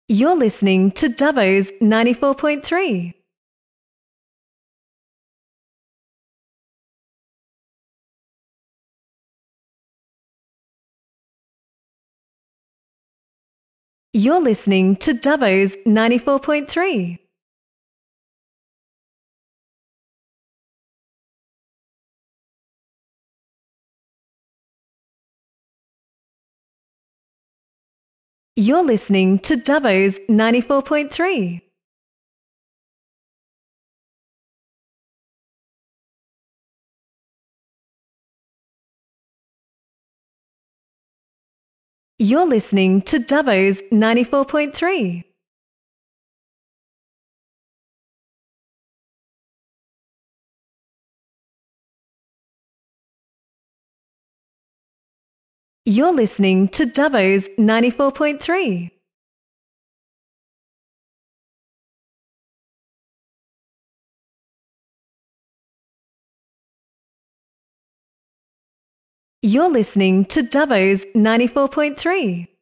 You're listening to Dubbo's 94.3. You're listening to Dubbo's 94.3. You're listening to Dubbo's 94.3. You're listening to Dubbo's 94.3. You're listening to Dubbo's 94.3. You're listening to Dubbo's 94.3.